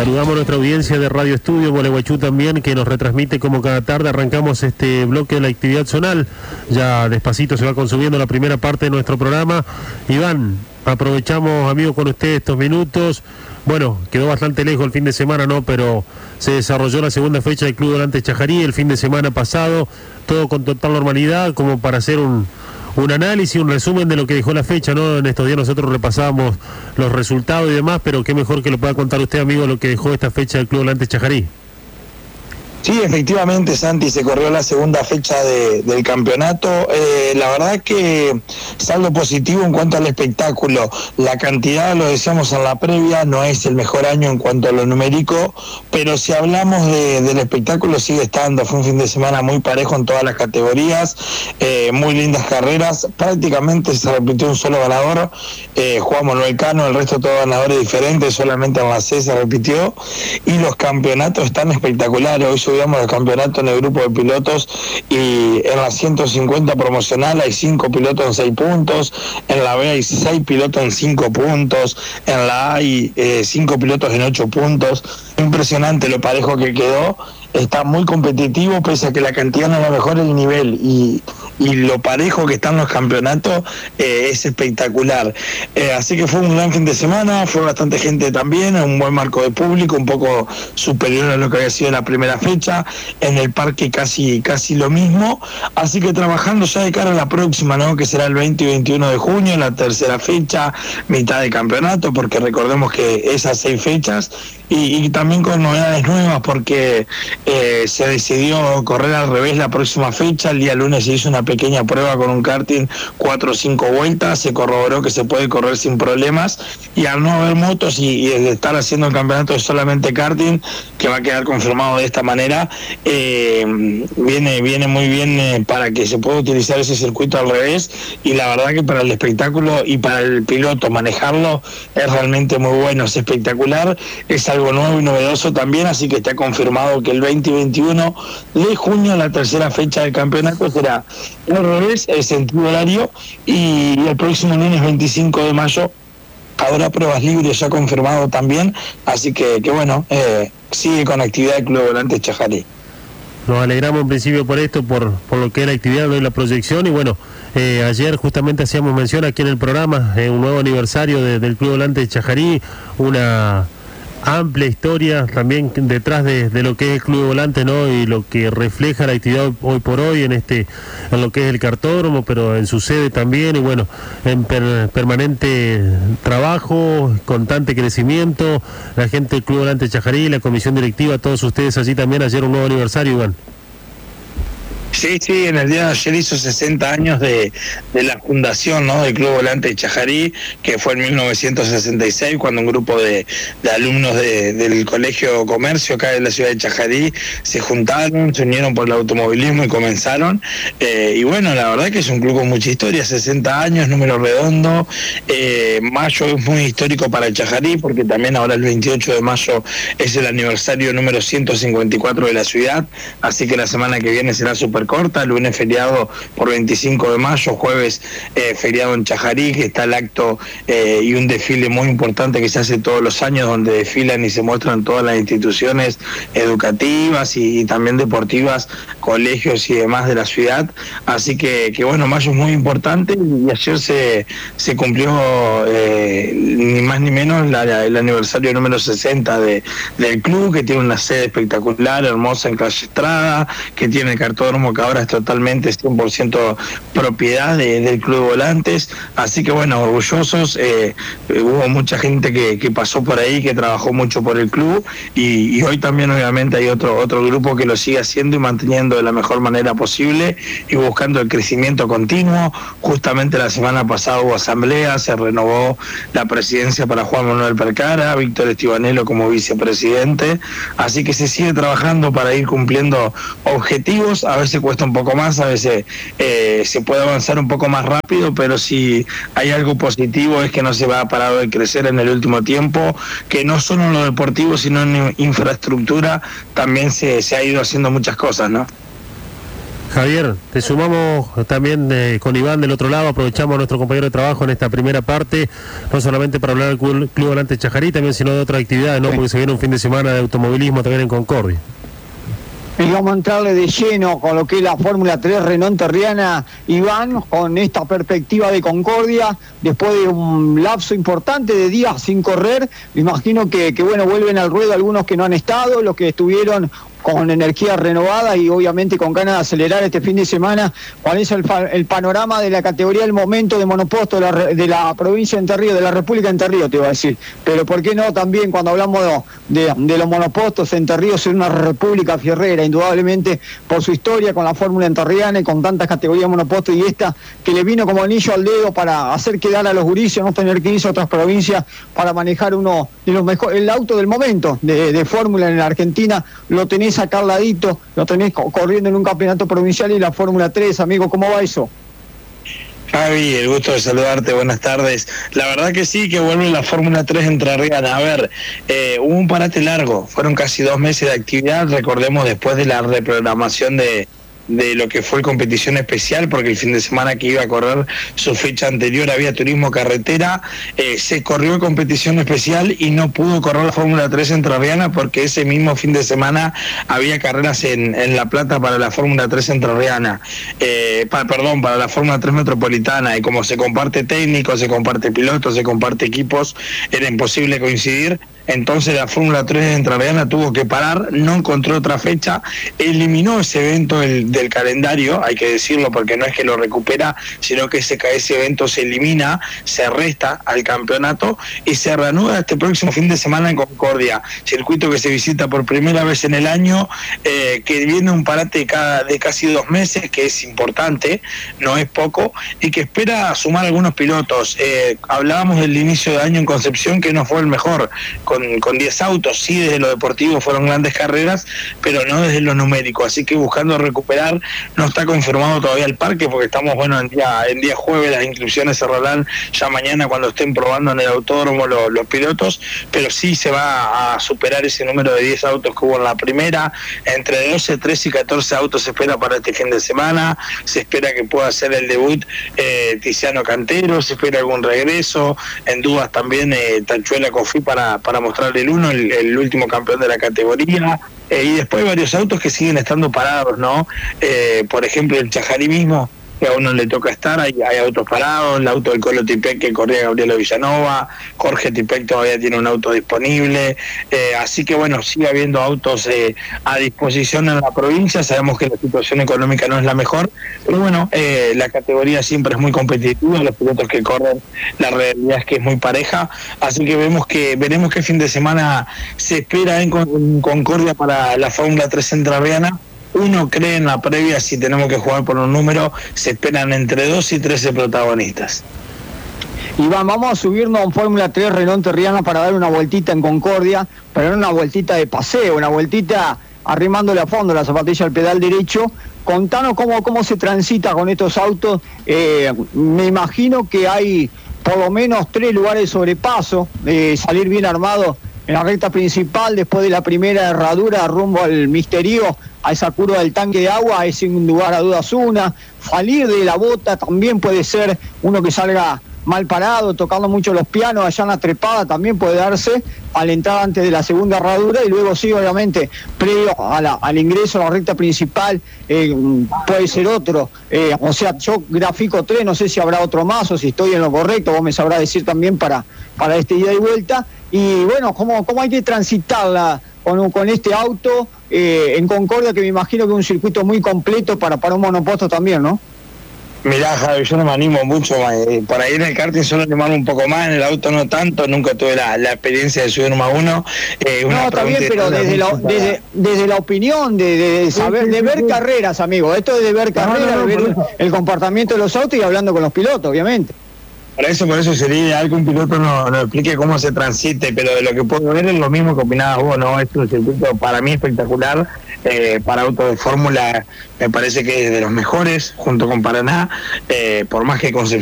Saludamos a nuestra audiencia de Radio Estudio Gualeguaychú también, que nos retransmite como cada tarde. Arrancamos este bloque de la actividad zonal. Ya despacito se va consumiendo la primera parte de nuestro programa. Iván, aprovechamos, amigo, con usted estos minutos. Bueno, quedó bastante lejos el fin de semana, ¿no? Pero se desarrolló la segunda fecha del Club Volante Chajarí el fin de semana pasado. Todo con total normalidad, como para hacer un análisis, un resumen de lo que dejó la fecha, ¿no? En estos días nosotros repasábamos los resultados y demás, pero qué mejor que lo pueda contar usted, amigo, lo que dejó esta fecha del Club Volante Chajarí. Sí, efectivamente, Santi, se corrió la segunda fecha del campeonato. La verdad que saldo positivo en cuanto al espectáculo. La cantidad, lo decíamos en la previa, no es el mejor año en cuanto a lo numérico, pero si hablamos del espectáculo sigue estando. Fue un fin de semana muy parejo en todas las categorías, muy lindas carreras. Prácticamente se repitió un solo ganador, Juan Manuel Cano, el resto todos ganadores diferentes, solamente en la C se repitió. Y los campeonatos están espectaculares. Hoy subimos el campeonato en el grupo de pilotos y en la 150 promocional hay 5 pilotos en 6 puntos, en la B hay 6 pilotos en 5 puntos, en la A hay 5 pilotos en 8 puntos. Impresionante lo parejo que quedó. Está muy competitivo, pese a que la cantidad no es la mejor, el nivel y lo parejo que están los campeonatos es espectacular. Así que fue un gran fin de semana, fue bastante gente también, un buen marco de público, un poco superior a lo que había sido la primera fecha, en el parque casi lo mismo, así que trabajando ya de cara a la próxima, ¿no? Que será el 20 y 21 de junio, la tercera fecha, mitad de campeonato, porque recordemos que esas 6 fechas, y también con novedades nuevas, porque se decidió correr al revés la próxima fecha. El día lunes se hizo una pequeña prueba con un karting, 4 o 5 vueltas, se corroboró que se puede correr sin problemas, y al no haber motos y el estar haciendo el campeonato de solamente karting, que va a quedar confirmado de esta manera, viene muy bien para que se pueda utilizar ese circuito al revés, y la verdad que para el espectáculo y para el piloto manejarlo es realmente muy bueno, es espectacular, es algo nuevo y novedoso también, así que está confirmado que el 20 y 21 de junio, la tercera fecha del campeonato, será al revés, el sentido horario, y el próximo lunes 25 de mayo habrá pruebas libres ya confirmado también, así que bueno, sigue con actividad el Club Volante Chajarí. Nos alegramos en principio por esto, por lo que es la actividad de la proyección, y bueno, ayer justamente hacíamos mención aquí en el programa, un nuevo aniversario del Club Volante Chajarí, una amplia historia también detrás de lo que es el Club Volante, ¿no? Y lo que refleja la actividad hoy por hoy en lo que es el cartódromo, pero en su sede también, y bueno, en permanente trabajo, constante crecimiento, la gente del Club Volante Chajarí, la comisión directiva, todos ustedes allí también. Ayer un nuevo aniversario, Iván. Sí, en el día de ayer hizo 60 años de la fundación, ¿no?, del Club Volante de Chajarí, que fue en 1966, cuando un grupo de alumnos del Colegio Comercio acá de la ciudad de Chajarí se juntaron, se unieron por el automovilismo y comenzaron. Y bueno, la verdad que es un club con mucha historia, 60 años, número redondo. Mayo es muy histórico para el Chajarí, porque también ahora el 28 de mayo es el aniversario número 154 de la ciudad, así que la semana que viene será súper corta, lunes feriado por 25 de mayo, jueves feriado en Chajarí, que está el acto y un desfile muy importante que se hace todos los años, donde desfilan y se muestran todas las instituciones educativas y también deportivas, colegios y demás de la ciudad, así que bueno, mayo es muy importante, y ayer se cumplió ni más ni menos el aniversario número 60 del club, que tiene una sede espectacular, hermosa en Calle Estrada, que tiene el cartódromo que ahora es totalmente 100% propiedad del Club Volantes, así que bueno, orgullosos. Hubo mucha gente que pasó por ahí, que trabajó mucho por el club, y hoy también obviamente hay otro grupo que lo sigue haciendo y manteniendo de la mejor manera posible y buscando el crecimiento continuo. Justamente la semana pasada hubo asamblea, se renovó la presidencia para Juan Manuel Percara, Víctor Estibanelo como vicepresidente, así que se sigue trabajando para ir cumpliendo objetivos. A veces cuesta un poco más, a veces se puede avanzar un poco más rápido, pero si hay algo positivo es que no se va a parar de crecer en el último tiempo, que no solo en lo deportivo, sino en infraestructura también se ha ido haciendo muchas cosas, ¿no? Javier, te sumamos también con Iván del otro lado, aprovechamos a nuestro compañero de trabajo en esta primera parte, no solamente para hablar del Club Volante Chajarí, también sino de otras actividades, ¿no? Porque se viene un fin de semana de automovilismo también en Concordia. Y vamos a entrarle de lleno con lo que es la Fórmula 3 Renault Terriana, Iván, con esta perspectiva de Concordia, después de un lapso importante de días sin correr. Me imagino que bueno, vuelven al ruedo algunos que no han estado, los que estuvieron con energía renovada y obviamente con ganas de acelerar este fin de semana. ¿Cuál es el panorama de la categoría del momento de monoposto de la provincia de Entre Ríos, de la República de Entre Ríos, te iba a decir? Pero ¿por qué no también cuando hablamos de los monopostos? Entre Ríos es una república fierrera, indudablemente por su historia con la Fórmula entrerriana y con tantas categorías de monopostos, y esta que le vino como anillo al dedo para hacer quedar a los gurises, no tener que irse a otras provincias para manejar uno de los mejores, el auto del momento de Fórmula en la Argentina. Lo tenés acá al ladito, lo tenés corriendo en un campeonato provincial y la Fórmula 3, amigo, ¿cómo va eso? Javi, el gusto de saludarte, buenas tardes. La verdad que sí, que vuelve la Fórmula 3 entrerriana. A ver, hubo un parate largo, fueron casi 2 meses de actividad, recordemos después de la reprogramación de lo que fue competición especial, porque el fin de semana que iba a correr su fecha anterior había turismo carretera, se corrió competición especial y no pudo correr la Fórmula 3 entrerriana porque ese mismo fin de semana había carreras en La Plata para la Fórmula 3 entrerriana, para la Fórmula 3 metropolitana, y como se comparte técnico, se comparte pilotos, se comparte equipos, era imposible coincidir. Entonces la Fórmula 3 entrerriana tuvo que parar, no encontró otra fecha, eliminó ese evento del calendario, hay que decirlo, porque no es que lo recupera, sino que ese evento se elimina, se resta al campeonato y se reanuda este próximo fin de semana en Concordia, circuito que se visita por primera vez en el año, que viene un parate de casi 2 meses, que es importante, no es poco, y que espera sumar algunos pilotos. Hablábamos del inicio de año en Concepción, que no fue el mejor, con 10 autos, sí, desde lo deportivo fueron grandes carreras, pero no desde lo numérico, así que buscando recuperar. No está confirmado todavía el parque porque estamos, en día jueves, las inscripciones cerrarán ya mañana cuando estén probando en el autódromo los pilotos, pero sí se va a superar ese número de 10 autos que hubo en la primera. Entre 12, 13 y 14 autos se espera para este fin de semana, se espera que pueda hacer el debut Tiziano Cantero, se espera algún regreso, en dudas también Tachuela Cofí para mostrar el último campeón de la categoría. Y después varios autos que siguen estando parados, ¿no? Por ejemplo, el Chajarí mismo, que a uno le toca estar, hay autos parados, el auto del Colo Tipec que corría Gabriela Villanova, Jorge Tipec todavía tiene un auto disponible, así que sigue habiendo autos a disposición en la provincia. Sabemos que la situación económica no es la mejor, pero la categoría siempre es muy competitiva, los pilotos que corren, la realidad es que es muy pareja, así que veremos qué fin de semana se espera en Concordia para la Fórmula 3 entrerriana. Uno cree en la previa, si tenemos que jugar por un número, se esperan entre 2 y 13 protagonistas. Iván, vamos a subirnos a un Fórmula 3 Renault Terriana para dar una vueltita en Concordia, pero no una vueltita de paseo, una vueltita arrimándole a fondo la zapatilla al pedal derecho. Contanos cómo se transita con estos autos. Me imagino que hay por lo menos 3 lugares de sobrepaso, salir bien armado en la recta principal, después de la primera herradura rumbo al misterio, a esa curva del tanque de agua, es sin lugar a dudas una. Salir de la bota también puede ser uno que salga mal parado, tocando mucho los pianos, allá en la trepada también puede darse, al entrar antes de la segunda herradura, y luego sí, obviamente, previo al ingreso a la recta principal, puede ser otro. O sea, yo grafico 3, no sé si habrá otro más o si estoy en lo correcto, vos me sabrás decir también para este ida y vuelta. Y ¿cómo hay que transitarla con este auto en Concordia, que me imagino que es un circuito muy completo para un monoposto también, ¿no? Mirá, Javi, yo no me animo mucho, por ahí en el karting suelo animarme un poco más, en el auto no tanto, nunca tuve la experiencia de subir más uno. No, está bien, pero desde la opinión, de saber, de ver carreras, amigo, esto es de ver carreras, de ver el comportamiento de los autos y hablando con los pilotos, obviamente. Por eso sería ideal que un piloto nos explique cómo se transite, pero de lo que puedo ver es lo mismo que opinabas vos, ¿no? Esto es un circuito para mí espectacular, para autos de fórmula me parece que es de los mejores, junto con Paraná, por más que Concepción